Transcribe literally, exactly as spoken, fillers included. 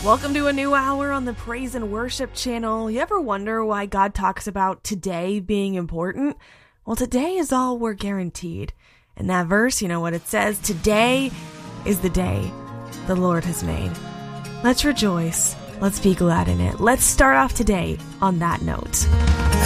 Welcome to a new hour on the Praise and Worship channel. You ever wonder why God talks about today being important? Well, today is all we're guaranteed. In that verse, you know what it says, today is the day the Lord has made. Let's rejoice. Let's be glad in it. Let's start off today on that note.